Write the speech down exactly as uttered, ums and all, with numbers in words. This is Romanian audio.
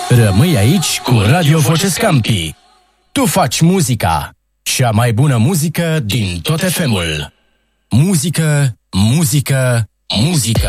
Rămâi aici cu Radio Voce Scampi. Tu faci muzica. Cea mai bună muzică din tot F M-ul. Muzică, muzică, muzică.